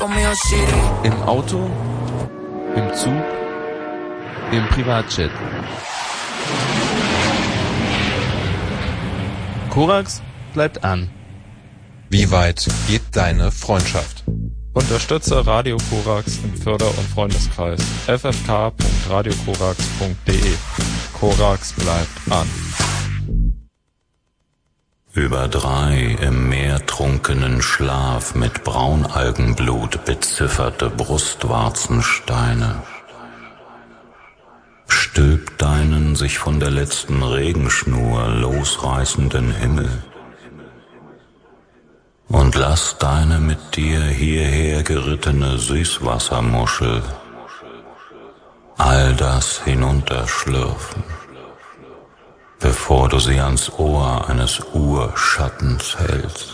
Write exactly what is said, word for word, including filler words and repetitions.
Im Auto, im Zug, im Privatjet. Korax bleibt an. Wie weit geht deine Freundschaft? Unterstütze Radio Korax im Förder- und Freundeskreis. f f k punkt radio korax punkt d e. Korax bleibt an. Über drei im Meer trunkenen Schlaf mit Braunalgenblut bezifferte Brustwarzensteine. Stülp deinen sich von der letzten Regenschnur losreißenden Himmel und lass deine mit dir hierher gerittene Süßwassermuschel all das hinunterschlürfen, bevor du sie ans Ohr eines Urschattens hältst.